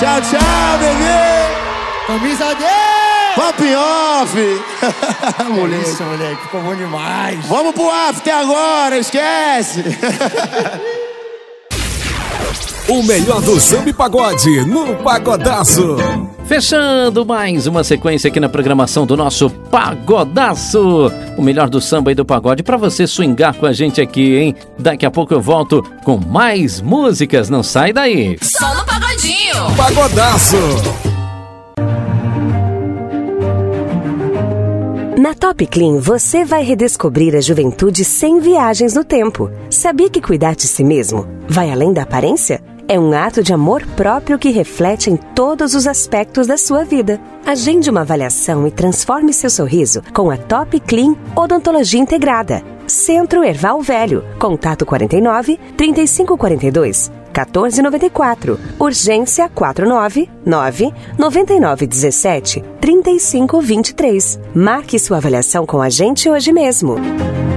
Tchau, tchau, bebê. Camisa 10. Pop off. Moleque. Isso, moleque. Ficou bom demais. Vamos pro after agora, esquece. O melhor do samba e pagode no Pagodaço. Fechando mais uma sequência aqui na programação do nosso Pagodaço. O melhor do samba e do pagode pra você swingar com a gente aqui, hein? Daqui a pouco eu volto com mais músicas. Não sai daí. Só no Pagodinho. Pagodaço. Na Top Clean, você vai redescobrir a juventude sem viagens no tempo. Sabia que cuidar de si mesmo vai além da aparência? É um ato de amor próprio que reflete em todos os aspectos da sua vida. Agende uma avaliação e transforme seu sorriso com a Top Clean Odontologia Integrada. Centro Erval Velho. Contato 49 3542 1494. Urgência 499 9917 3523. Marque sua avaliação com a gente hoje mesmo.